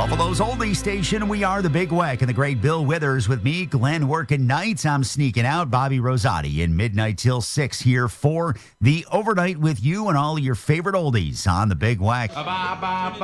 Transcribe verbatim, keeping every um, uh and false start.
Buffalo's Oldie Station. We are the Big Weck and the great Bill Withers with me, Glenn, working nights. I'm sneaking out. Bobby Rosati in midnight till six here for the overnight with you and all of your favorite oldies on the Big Weck.